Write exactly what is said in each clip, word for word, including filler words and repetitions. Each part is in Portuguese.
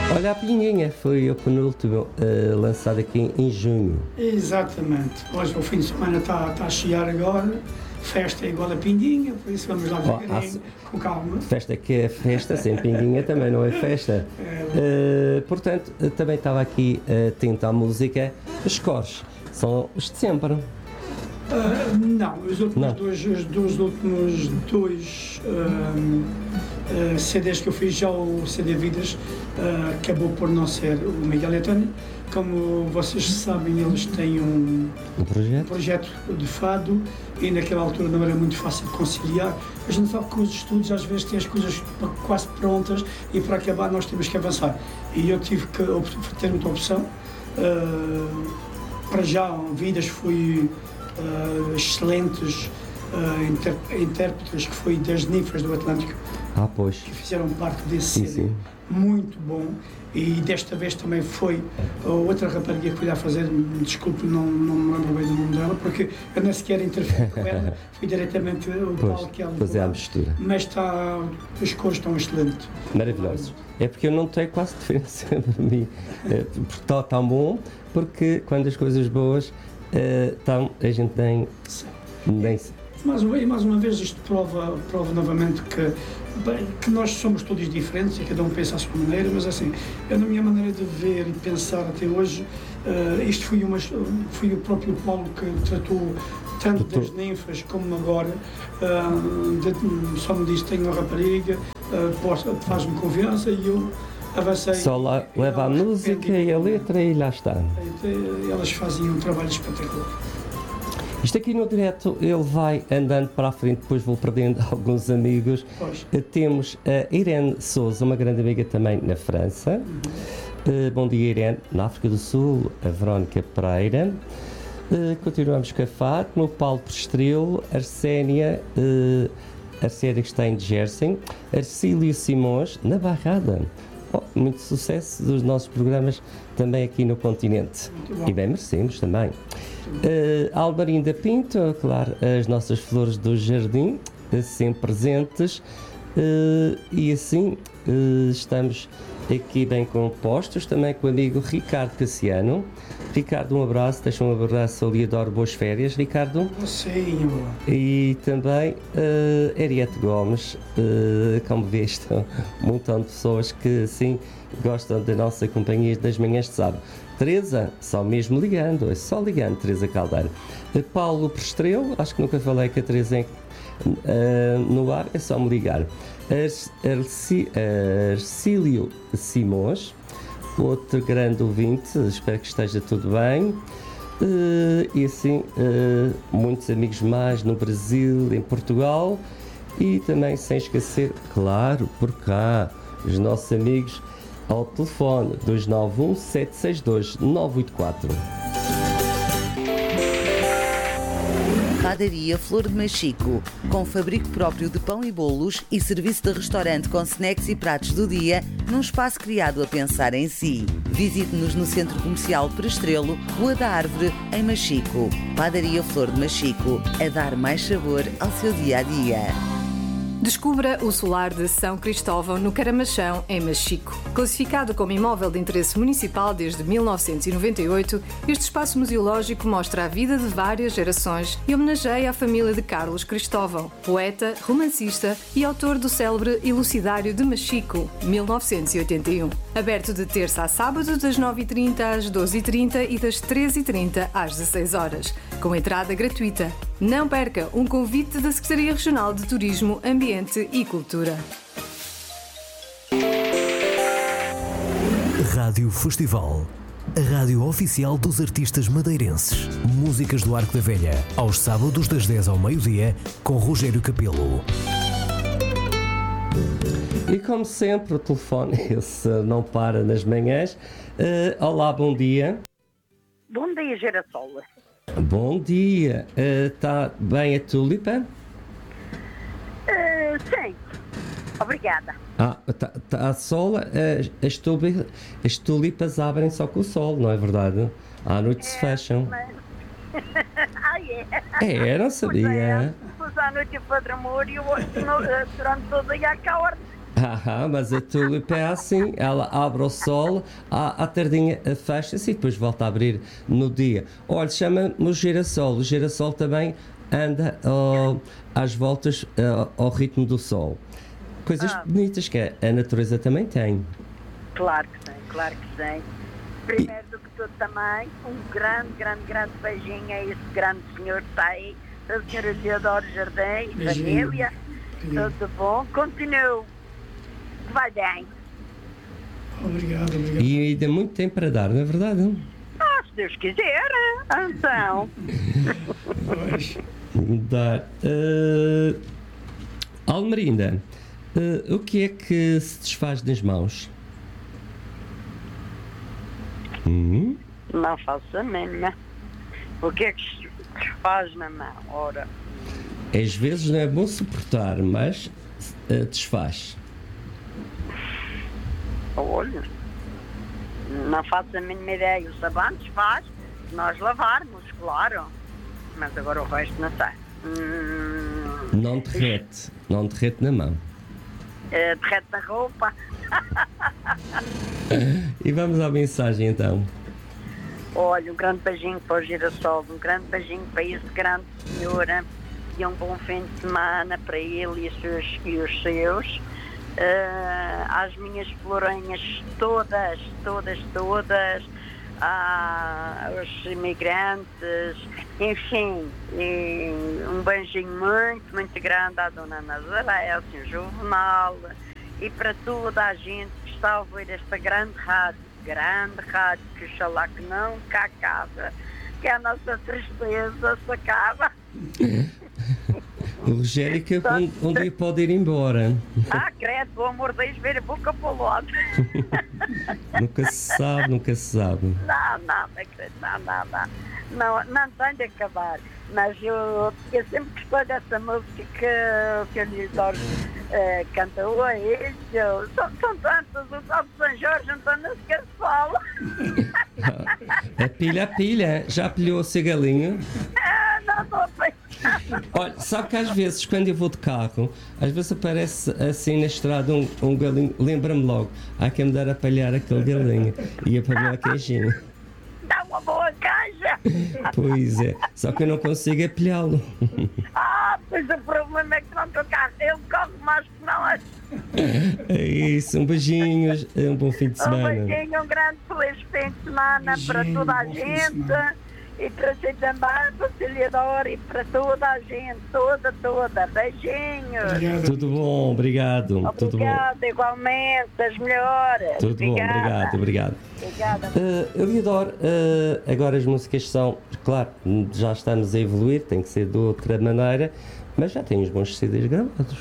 Olha, a Pinguinha foi o penúltimo uh, lançado aqui em junho. Exatamente. Hoje o fim de semana está tá a chegar agora. Festa é igual a Pinguinha, por isso vamos lá devagarinho, oh, com calma. Festa que é festa, sem Pinguinha também não é festa. É, uh, portanto, também estava aqui atento à música. Os cores são os de sempre. Uh, não, os últimos não. dois, os, dos últimos dois uh, uh, C Ds que eu fiz, já o C D Vidas uh, acabou por não ser o Miguel e António. Como vocês sabem, eles têm um, um, projeto? um projeto de fado e naquela altura não era muito fácil de conciliar. A gente sabe que os estudos às vezes têm as coisas quase prontas e para acabar nós temos que avançar. E eu tive que ter muita opção. Uh, para já, Vidas fui Uh, excelentes uh, inter intérpretes que foi das Ninfas do Atlântico, ah, pois. que fizeram parte desse sim, C D, sim. muito bom. E desta vez também foi uh, outra rapariga que fui lá fazer, desculpe, não, não me lembro bem do nome dela, porque eu nem sequer interferi com ela, fui diretamente o Paulo que ela fazer a mistura. Mas está, as cores estão excelentes. Maravilhosos. É porque eu não tenho quase diferença para mim, porque está tão bom, porque quando as coisas boas Uh, então a gente nem, nem... Mais uma, mais uma vez isto prova, prova novamente que, bem, que nós somos todos diferentes e cada um pensa à sua maneira, mas assim, eu, na minha maneira de ver e pensar até hoje, uh, isto foi, uma, foi o próprio Paulo que tratou tanto das ninfas como agora, uh, de, só me disse, tenho uma rapariga, uh, faz-me confiança e eu avancei. Só lá leva a música e a letra e lá está. Elas fazem um trabalho espetacular. Isto aqui no direto, ele vai andando para a frente, depois vou perdendo alguns amigos. Pois. Temos a Irene Souza, uma grande amiga também na França. Uhum. Uh, bom dia, Irene. Na África do Sul, a Verónica Pereira. Uh, continuamos com a Fátima, o Paulo Prestrelo, Arsénia, uh, Arsénia que está em Jersey, Arcílio Simões, na Barrada. Oh, muito sucesso dos nossos programas também aqui no continente. E bem merecemos também. Uh, Albarinda Pinto, claro, as nossas flores do jardim, uh, sempre presentes. Uh, e assim uh, estamos aqui bem compostos, também com o amigo Ricardo Cassiano. Ricardo, um abraço, deixa um abraço ali, adoro boas férias, Ricardo. Sim. E também uh, Ariete Gomes, uh, como vês, um montão de pessoas que assim gostam da nossa companhia das manhãs de sábado. Teresa, só mesmo ligando, é só ligando, Teresa Caldeira. Uh, Paulo Prestrelo, acho que nunca falei com a Teresa em, uh, no ar, é só me ligar. Arcílio Simões, outro grande ouvinte, espero que esteja tudo bem. Uh, e assim, uh, muitos amigos mais no Brasil, em Portugal e também sem esquecer, claro, por cá, os nossos amigos ao telefone dois nove um, sete seis dois, nove oito quatro. Padaria Flor de Machico, com fabrico próprio de pão e bolos e serviço de restaurante com snacks e pratos do dia, num espaço criado a pensar em si. Visite-nos no Centro Comercial Prestrelo, Rua da Árvore, em Machico. Padaria Flor de Machico, a dar mais sabor ao seu dia-a-dia. Descubra o solar de São Cristóvão, no Caramachão, em Machico. Classificado como imóvel de interesse municipal desde mil novecentos e noventa e oito, este espaço museológico mostra a vida de várias gerações e homenageia a família de Carlos Cristóvão, poeta, romancista e autor do célebre Elucidário de Machico, mil novecentos e oitenta e um. Aberto de terça a sábado, das nove e trinta às doze e trinta e das treze e trinta às dezasseis horas, com entrada gratuita. Não perca um convite da Secretaria Regional de Turismo, Ambiente e Cultura. Rádio Festival, a rádio oficial dos artistas madeirenses. Músicas do Arco da Velha, aos sábados das dez ao meio-dia, com Rogério Capelo. E como sempre, o telefone esse não para nas manhãs. Uh, olá, bom dia. Bom dia, Gerassol. Bom dia. Está uh, bem a tulipa? Uh, sim. Obrigada. Ah, tá, tá a sol, as, as, tulipas, as tulipas abrem só com o sol, não é verdade? À noite é, se fecham. Mas... ah, é? É, não sabia. Pois, é. Pois à noite eu Padre Amor e eu durante todo o dia cá ordem Ah, mas a tulipa é assim, ela abre ao sol, à, à tardinha fecha-se e depois volta a abrir no dia. Olha, chama-me o girassol. O girassol também anda oh, às voltas oh, ao ritmo do sol. Coisas ah. bonitas que a natureza também tem. Claro que tem, claro que tem. Primeiro do que tudo também, um grande, grande, grande beijinho a esse grande senhor que está aí, a senhora Leodoro Jardim, família, tudo bom, continue. Vai bem. Obrigado, obrigado. E ainda muito tempo para dar, não é verdade? Ah, se Deus quiser, então. Dar. Uh, Almerinda, uh, o que é que se desfaz nas mãos? Hum? Não faço a mínima. O que é que se desfaz na mão? Ora. Às vezes não é bom suportar, mas uh, desfaz. Olha, não faço a mínima ideia. O sabão desfaz se nós lavarmos, claro. Mas agora o resto não sei. Hum, não derrete, não derrete na mão. Uh, derrete na roupa. E vamos à mensagem então. Olha, um grande beijinho para o Girassol, um grande beijinho para esse grande senhor e um bom fim de semana para ele e os seus. E os seus. Uh, às minhas florenhas todas, todas, todas, uh, aos imigrantes, enfim, e um beijinho muito, muito grande à Dona Nazaré, ao senhor Juvenal e para toda a gente que está a ouvir esta grande rádio, grande rádio, que oxalá que não cá acaba, que a nossa tristeza se acaba. O Rogério que um, um dia pode ir embora. Ah, credo, pelo amor de Deus, ver a boca para o lado. Nunca se sabe, nunca se sabe. Não, não, não, não, não, não, não tem de acabar. Mas eu, eu sempre gostei dessa música que, que a Leodoro uh, canta hoje. São, são tantos, o tal de São Jorge, então não sequer se fala. A pilha, a pilha, já pilhou o seu galinho? Ah, não estou a pensar. Olha, sabe que às vezes, quando eu vou de carro, às vezes aparece assim na estrada um, um galinho, lembra-me logo, há que me dar a palhar aquele galinho e a palhar a queijinho. Dá uma boa caixa. Pois é, só que eu não consigo apilhá-lo. Ah, pois o problema é que não estou carro, ele corre mais que nós. É isso, um beijinho, um bom fim de semana. Um beijinho, um grande feliz fim de semana beijinho, para toda a gente. E para si também, para o Leodoro e para toda a gente, toda, toda. Beijinhos. Obrigado. Tudo bom, obrigado. Obrigada, tudo bom. Igualmente, as melhores. Tudo obrigada. bom, obrigado, obrigado. Obrigada. Uh, Leodoro, uh, agora as músicas são, claro, já estamos a evoluir, tem que ser de outra maneira, mas já tem uns bons C Ds gravados.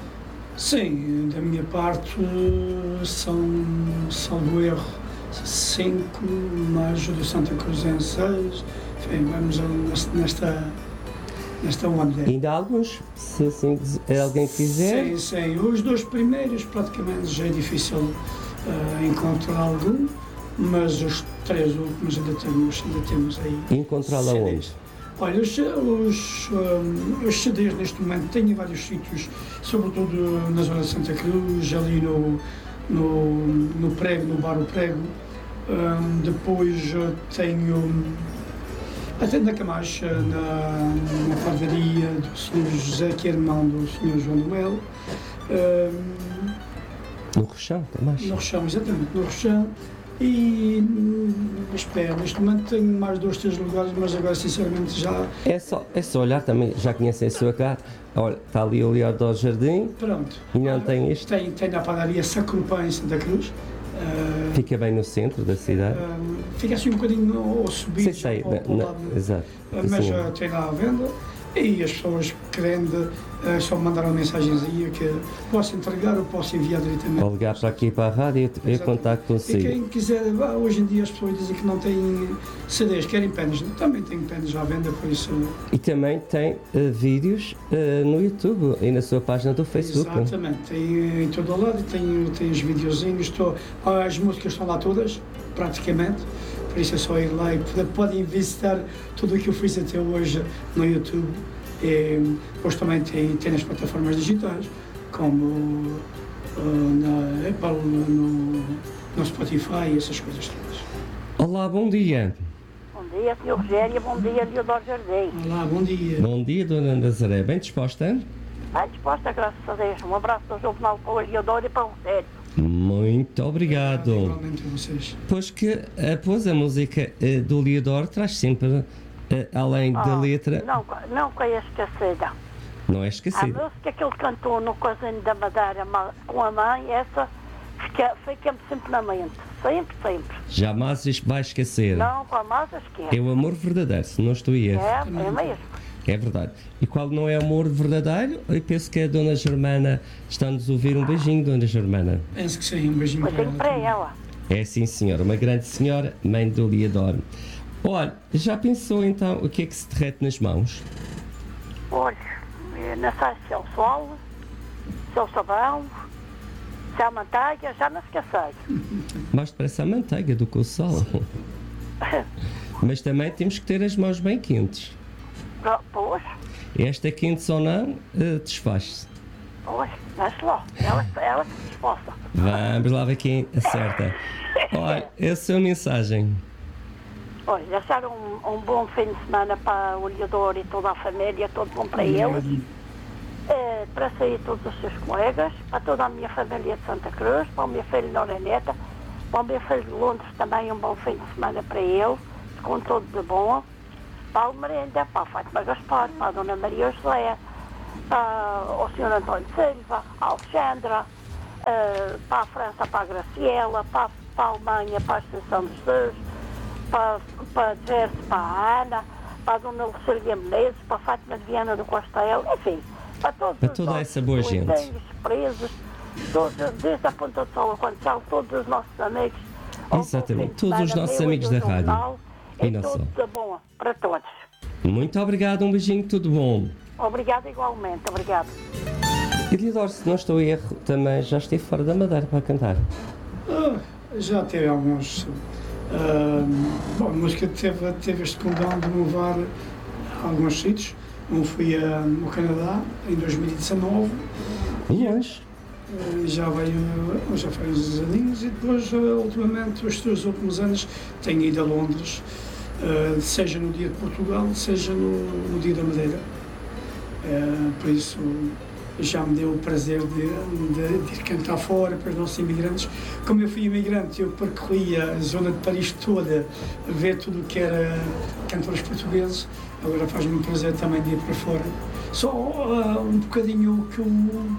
Sim, da minha parte são, são do erro. cinco, mais o do Santa Cruz em seis, enfim, vamos nesta, nesta onda. Ainda há alguns, se assim alguém quiser? Sim, sim, os dois primeiros praticamente já é difícil uh, encontrar algum, mas os três últimos ainda temos, ainda temos aí. Encontrá-la onde? Olha, os, os, um, os C Ds neste momento têm em vários sítios, sobretudo na zona de Santa Cruz, ali no No, no prego, no bar O Prego. Um, depois uh, tenho até na Camacha, na, na padaria do senhor José, que é irmão do senhor João Noel. Um, no Rochão, Camacha? No Rochão, exatamente, no Rochão. E espero, neste momento tenho mais dois, três lugares, mas agora sinceramente já... É só, é só olhar também, já conhecem a sua cara. Olha, está ali o Leodoro Jardim. Pronto. E não tem este? Tem, tem na padaria Sacrupã em Santa Cruz. Uh, fica bem no centro da cidade? Uh, fica assim um bocadinho ao subir. Sei, sei, ao, ao na, lado, exato. Uh, mas uh, tem lá à venda. E as pessoas querendo, uh, só mandaram uma mensagenzinha que posso entregar ou posso enviar diretamente. Ou ligar para aqui para a rádio e eu contacto consigo. E quem quiser, hoje em dia as pessoas dizem que não têm C Ds, querem penas. Também tem penas à venda, por isso... E também tem uh, vídeos uh, no YouTube e na sua página do Facebook. Exatamente, tem em todo o lado, tem, tem os videozinhos, estou, as músicas estão lá todas, praticamente. Por isso é só ir lá e podem visitar tudo o que eu fiz até hoje no YouTube. E depois também tem, tem nas plataformas digitais, como uh, na Apple, no, no Spotify, essas coisas todas. Olá, bom dia. Bom dia, senhor Rogério, bom dia, Leodoro Jardim. Olá, bom dia. Bom dia, Dona Nazaré. Bem disposta? Bem disposta, graças a Deus. Um abraço do João para o Leodoro e para o Rogério. Muito obrigado. Igualmente a vocês. Pois que após a música eh, do Leodoro traz sempre, eh, além da Oh, letra, Não, não que é esquecida. não é A esquecido. música que ele cantou no Cozinho da Madeira ma- com a mãe, essa fica, fica-me sempre na mente. Sempre, sempre. Jamais es- vai esquecer. Não, com a massa esquerda. É o amor verdadeiro, se não estou a erro. É, é mesmo. É verdade. E qual não é amor verdadeiro? Eu penso que a Dona Germana está-nos a ouvir. Um beijinho, Dona Germana. Penso que sim, um beijinho Mas para tenho ela. para também. ela. É sim, senhora. Uma grande senhora, mãe do Leodoro. Olha, já pensou então o que é que se derrete nas mãos? Olha, eh, não sei se é o sol, se é o sabão, se é a manteiga, já não esqueci. Mais depressa a manteiga do que o sol. Mas também temos que ter as mãos bem quentes. Pois, Esta quente ou não, eh, desfaz-se. pois, mas lá, ela, ela se esforça. Vamos lá ver quem acerta. Olha, essa é a mensagem. Olha, deixar um, um bom fim de semana para o Leodoro e toda a família, todo bom para eles. Eh, para sair todos os seus colegas, para toda a minha família de Santa Cruz, para o meu filho Noraneta, para o meu filho de Londres também um bom fim de semana para ele, com tudo de bom. Para o Merenda, para a Fátima Gaspar, para a Dona Maria José, para o senhor António Silva, a Alexandra, eh, para a França, para a Graciela, para, para a Alemanha, para a Extensão dos Jesus, para, para a Jesse, para a Ana, para a Dona Lucília Menezes, para a Fátima de Viana do Castelo, enfim, para todos Para os toda nossos essa boa gente. colegas, presos, todos, desde a Ponta do Sol a Conchal, todos os nossos amigos. ao Exatamente, fim de todos os semana, nossos meu e amigos do da rádio. jornal, E E não só. tudo de bom para todos. Muito obrigado, um beijinho, tudo bom. Obrigada igualmente, obrigada. E Leodoro, se não estou a erro, também já esteve fora da Madeira para cantar. Ah, já teve alguns. ah, bom, a música teve, teve este condão de me levar a alguns sítios. Um fui ah, ao Canadá em dois mil e dezanove, Longe. ah, já veio, já foi uns aninhos, e depois, ah, ultimamente, os três últimos anos, tenho ido a Londres, ah, seja no dia de Portugal, seja no, no dia da Madeira. Ah, por isso, já me deu o prazer de, de, de ir cantar fora para os nossos imigrantes. Como eu fui imigrante, eu percorria a zona de Paris toda a ver tudo o que era cantores portugueses. Agora faz-me um prazer também de ir para fora. Só uh, um bocadinho que eu,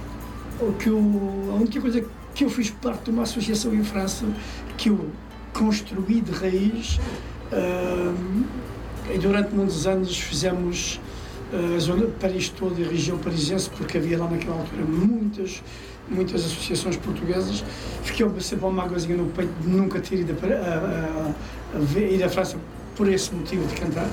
o que eu, a única coisa que eu fiz parte de uma associação em França que eu construí de raiz, uh, e durante muitos anos fizemos a zona de Paris toda e a região parisiense, porque havia lá naquela altura muitas, muitas associações portuguesas. Fiquei sempre uma mágoazinha no peito de nunca ter ido a, a, a, a ver, ir à França por esse motivo de cantar.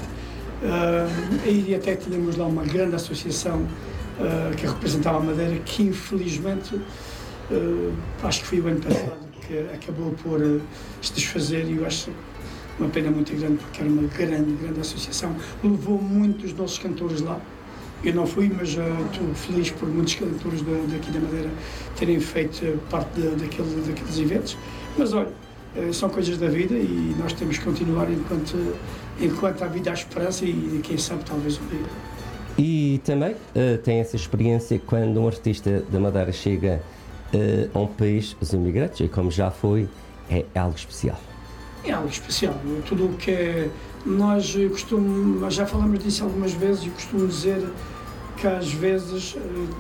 Uh, e até tínhamos lá uma grande associação uh, que representava a Madeira, que infelizmente, uh, acho que foi o ano passado, que acabou por uh, se desfazer, e eu acho uma pena muito grande, porque era uma grande, grande associação. Levou muitos dos nossos cantores lá. Eu não fui, mas uh, estou feliz por muitos cantores de, daqui da Madeira terem feito uh, parte de, daquele, daqueles eventos. Mas olha, uh, são coisas da vida e nós temos que continuar enquanto, enquanto há vida, há esperança, e quem sabe talvez um dia. E também uh, tem essa experiência quando um artista da Madeira chega uh, a um país, os imigrantes, e como já foi, é algo especial. É algo especial. Tudo o que é. Nós costumamos, nós já falamos disso algumas vezes, e costumo dizer que às vezes,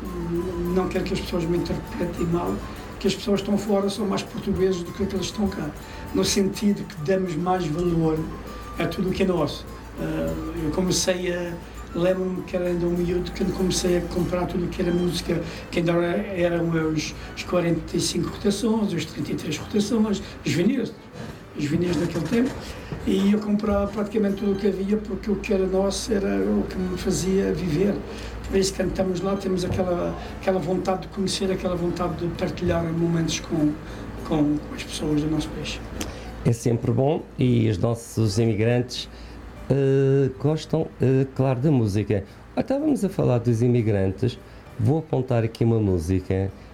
não quero que as pessoas me interpretem mal, que as pessoas que estão fora são mais portugueses do que aqueles que estão cá, no sentido que damos mais valor a tudo o que é nosso. Eu comecei a. Lembro-me que era ainda um miúdo, quando comecei a comprar tudo o que era música, que ainda eram os, os quarenta e cinco rotações, os trinta e três rotações, os vinis, os vinis daquele tempo, e eu comprava praticamente tudo o que havia, porque o que era nosso era o que me fazia viver. Por isso, quando estamos lá, temos aquela, aquela vontade de conhecer, aquela vontade de partilhar momentos com, com as pessoas do nosso país. É sempre bom, e os nossos imigrantes Uh, gostam, uh, claro, da música. Ah, estávamos a falar dos imigrantes. Vou apontar aqui uma música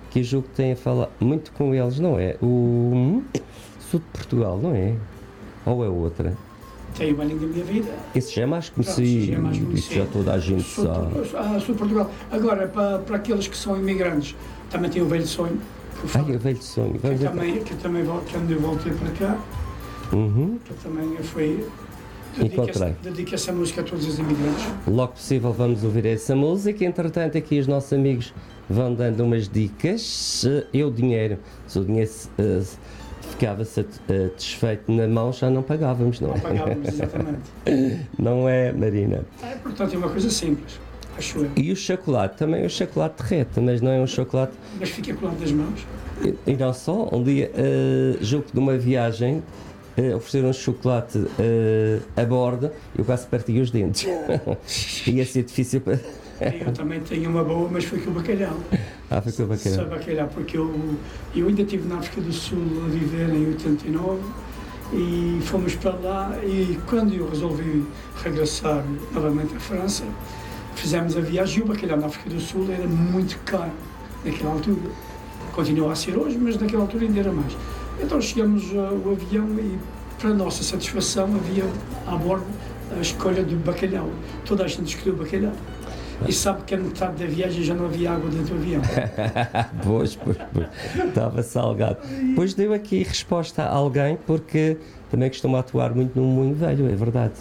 que eu julgo que tem a falar muito com eles, não é? O hum, sul de Portugal, não é? Ou é outra? Tem uma linda minha vida. Isso já é mais Pronto, conhecido, já é mais isso conhecido. já toda a gente Sul, sabe. ah, sul de Portugal. Agora, para, para aqueles que são imigrantes, também tem o Velho Sonho. Que, eu falo, Ai, o velho sonho. que, Vamos então. também, que também vol- quando eu voltei para cá, Uhum. que também foi. Dedico Encontrei. essa, dedico essa música a todos os imigrantes. Logo possível vamos ouvir essa música. Entretanto, aqui os nossos amigos vão dando umas dicas. Eu, dinheiro, se o dinheiro uh, ficava satisfeito na mão, já não pagávamos, não Não é? pagávamos, exatamente. Não é, Marina? É, portanto, é uma coisa simples, acho eu. E o chocolate, também o chocolate derrete, mas não é um chocolate. Mas fica colado das mãos. E, e não só, um dia, uh, julgo que de uma viagem, uh, ofereceram um chocolate uh, a bordo e eu quase parti os dentes. Ia ser difícil para. Eu também tenho uma boa, mas foi com o bacalhau. Ah, foi com o Só bacalhau. bacalhau, porque eu, eu ainda estive na África do Sul a viver em oitenta e nove e fomos para lá e quando eu resolvi regressar novamente à França, fizemos a viagem e o bacalhau na África do Sul era muito caro naquela altura. Continua a ser hoje, mas naquela altura ainda era mais. Então chegamos ao avião e, para a nossa satisfação, havia à bordo a escolha do bacalhau. Toda a gente escolheu o bacalhau. E sabe que a metade da viagem já não havia água dentro do avião. Pois, pois, pois. Estava salgado. Pois deu aqui resposta a alguém, porque também costuma atuar muito num moinho velho, é verdade.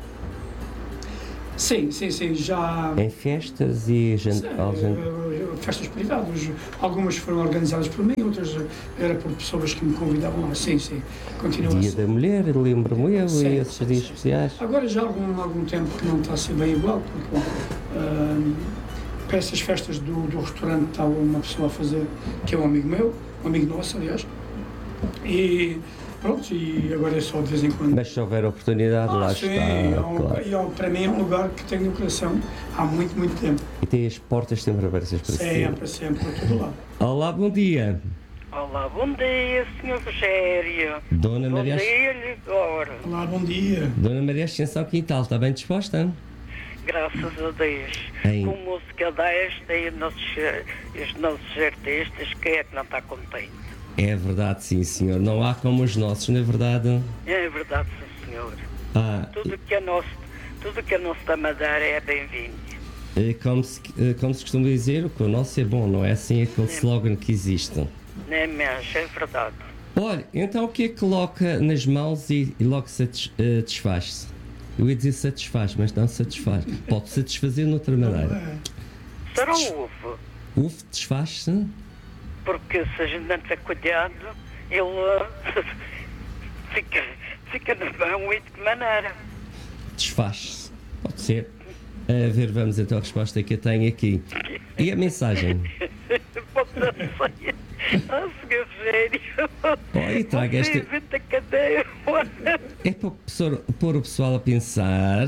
Sim, sim, sim, já. Em festas e gente. eh, Festas privadas. Algumas foram organizadas por mim, outras era por pessoas que me convidavam lá. Sim, sim. Continua Dia assim. da Mulher, lembro-me eu, Sim, e esses sim, dias sim. especiais. Agora já há algum, algum tempo que não está a ser bem igual, porque bom, ah, para essas festas do, do restaurante está uma pessoa a fazer, que é um amigo meu, um amigo nosso, aliás, e pronto, e agora é só de vez em quando. Mas se houver oportunidade, Ah, lá sim, está. é um- Claro. e é um- para mim é um lugar que tenho no coração há muito, muito tempo. E tem as portas sempre abertas para si. Sempre, sempre, por todo lado. Olá, bom dia. Olá, bom dia, senhor Rogério. Dona Bom Maria, dia, Ligor. Olá, bom dia. Dona Maria Ascensão Quintal, está bem disposta? Graças a Deus. Ei. Com música desta e os nossos, os nossos artistas, quem é que não está contente? É verdade, sim, senhor. Não há como os nossos, não é verdade? É verdade, sim, senhor. Ah, Tudo que é nosso, tudo que é nosso da Madeira é bem-vindo. e como se, eh, como se costuma dizer, o que o nosso é bom, não é assim aquele slogan que existe. Não é mesmo? É verdade. Olha, então o que é que coloca nas mãos e, e logo satis, eh, desfaz-se? Eu ia dizer satisfaz, mas não satisfaz. Pode satisfazer de outra maneira. Será o ovo, O F desfaz-se? porque se a gente não tiver cuidado, ele uh, fica, fica na mão e de que maneira? Desfaz-se. Pode ser. A ver, vamos então a resposta que eu tenho aqui. E a mensagem? Pode ser. Ah, senhor Rogério. Olha, traga esta- Você inventa cadeia. É para o professor, pôr o pessoal a pensar.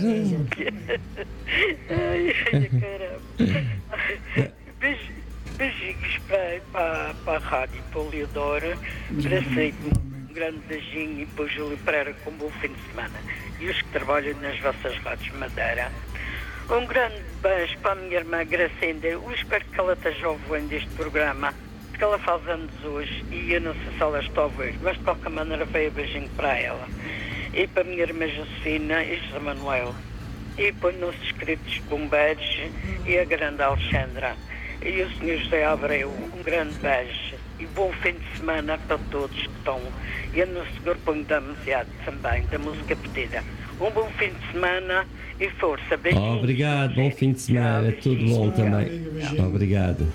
Ai, ai, caramba. Beijo- Beijinhos para, para, para a rádio, para o Leodora, para si, um grande beijinho e para o Júlio Pereira com um bom fim de semana. E os que trabalham nas vossas rádios Madeira. Um grande beijo para a minha irmã Gracinda. Eu espero que ela esteja ouvindo este programa, porque ela faz anos hoje e eu não sei se ela está a ouvir, mas de qualquer maneira veio um beijinho para ela. E para a minha irmã Josefina e José Manuel. E para os nossos queridos bombeiros e a grande Alexandra. E o senhor José Abreu, um grande beijo e bom fim de semana para todos que estão. E no senhor Punho da Amizade também, da música pedida. Um bom fim de semana e força. Beijinhos. Obrigado, bom fim de semana. Tudo bom também. Obrigado.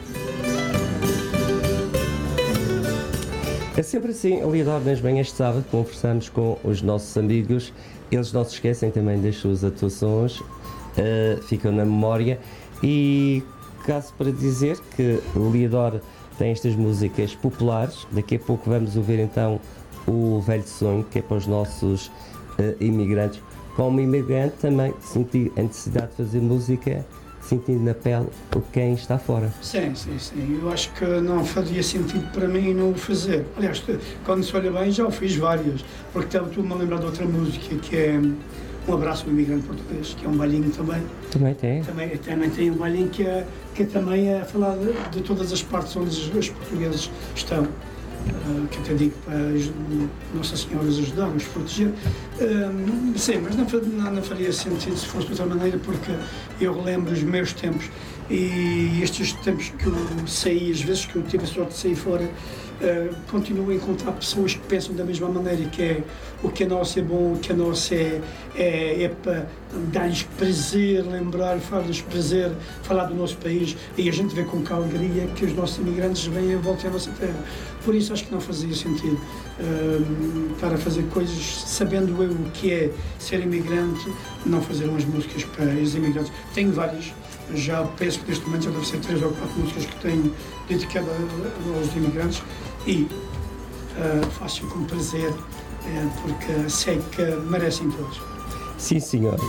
É sempre assim, ali nas manhãs de sábado, conversamos com os nossos amigos. Eles não se esquecem também das suas atuações, uh, ficam na memória. E caso para dizer que o Leodor tem estas músicas populares, daqui a pouco vamos ouvir então o Velho Sonho, que é para os nossos uh, imigrantes. Como imigrante também senti a necessidade de fazer música, sentindo na pele o quem está fora. Sim, sim, sim. Eu acho que não faria sentido para mim não o fazer. Aliás, quando se olha bem, já o fiz várias. Porque estou-me a lembrar de outra música que é Um Abraço ao Imigrante Português, que é um bailinho também. Também tem. Também, também tem um bailinho que é, que é também a falar de, de todas as partes onde os, os portugueses estão. Uh, que até digo para as Nossa Senhora os ajudar, os proteger. Uh, sim, mas não, não, não faria sentido se fosse de outra maneira, porque eu relembro os meus tempos e estes tempos que eu saí, às vezes que eu tive a sorte de sair fora, uh, continuo a encontrar pessoas que pensam da mesma maneira, que é o que é nosso é bom, o que é nosso é, é, é para dar-lhes prazer, lembrar, falar-lhes prazer, falar do nosso país, e a gente vê com que alegria que os nossos imigrantes vêm a voltar à nossa terra. Por isso acho que não fazia sentido uh, para fazer coisas, sabendo eu o que é ser imigrante, não fazer umas músicas para os imigrantes. Tenho várias, já penso que neste momento já deve ser três ou quatro músicas que tenho dedicado aos imigrantes e uh, faço com prazer, uh, porque sei que merecem todos. Sim, senhor.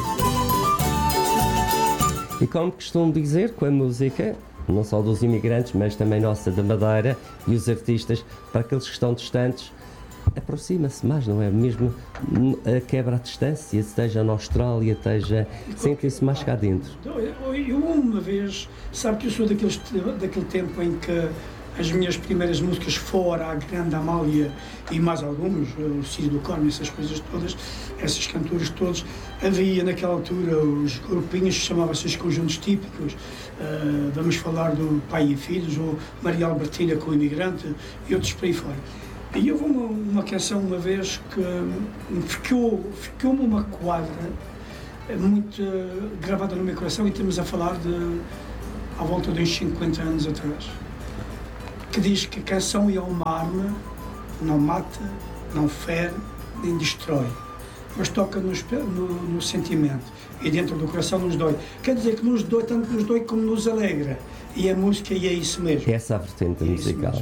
E como costumo dizer, com a música, não só dos imigrantes, mas também nossa da Madeira e os artistas, para aqueles que estão distantes, aproxima-se mais, não é? Mesmo a quebra a distância, esteja na Austrália, esteja, sentem-se mais cá dentro. Eu uma vez, sabe que eu sou daqueles, daquele tempo em que as minhas primeiras músicas, fora a Grande Amália e mais algumas, o Círio do Corno, essas coisas todas, esses cantores todos, havia naquela altura os grupinhos que chamavam-se os conjuntos típicos, uh, vamos falar do Pai e Filhos, ou Maria Albertina com o Imigrante e outros por aí fora. E houve uma, uma canção uma vez que ficou, ficou-me uma quadra muito uh, gravada no meu coração, e estamos a falar de à volta de uns cinquenta anos atrás, que diz que a canção é uma arma, não mata, não fere, nem destrói, mas toca nos, no, no sentimento, e dentro do coração nos dói. Quer dizer que nos dói, tanto nos dói como nos alegra, e a música é isso mesmo. Essa é a vertente musical.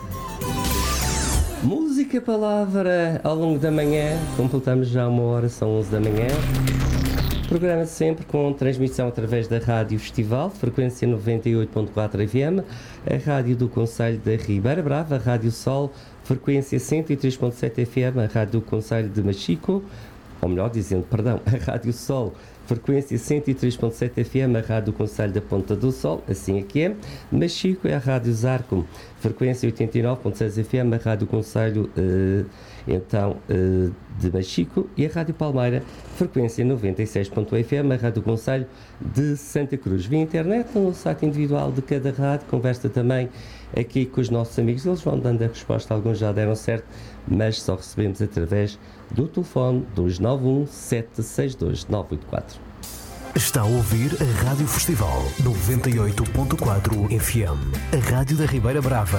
Música, palavra, ao longo da manhã, completamos já uma hora, são onze da manhã. Programa sempre com transmissão através da Rádio Festival, frequência noventa e oito ponto quatro F M, a Rádio do Concelho da Ribeira Brava, a Rádio Sol, frequência cento e três ponto sete F M, a Rádio do Concelho de Machico, ou melhor dizendo, perdão, a Rádio Sol, frequência cento e três ponto sete F M, a Rádio do Concelho da Ponta do Sol, assim é que é. Machico é a Rádio Zarco, frequência oitenta e nove ponto seis F M, a Rádio do Concelho uh, então, uh, de Machico, e a Rádio Palmeira, frequência noventa e seis ponto um F M, a Rádio do Concelho de Santa Cruz. Via internet, no site individual de cada rádio, conversa também aqui com os nossos amigos, eles vão dando a resposta, alguns já deram certo, mas só recebemos através do telefone dois nove um, sete seis dois, nove oito quatro. Está a ouvir a Rádio Festival noventa e oito ponto quatro F M, a Rádio da Ribeira Brava.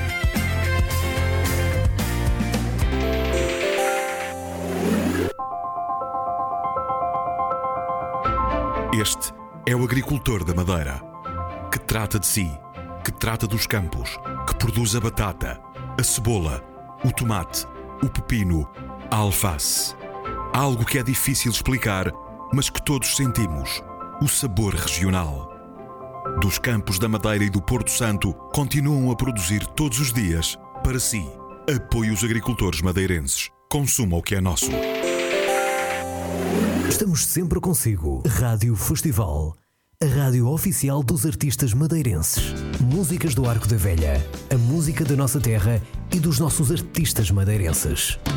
Este é o agricultor da Madeira, que trata de si, que trata dos campos, que produz a batata, a cebola, o tomate, o pepino, a alface. Algo que é difícil explicar, mas que todos sentimos: o sabor regional. Dos campos da Madeira e do Porto Santo, continuam a produzir todos os dias para si. Apoie os agricultores madeirenses. Consuma o que é nosso. Estamos sempre consigo. Rádio Festival, a rádio oficial dos artistas madeirenses. Músicas do Arco da Velha, a música da nossa terra e dos nossos artistas madeirenses.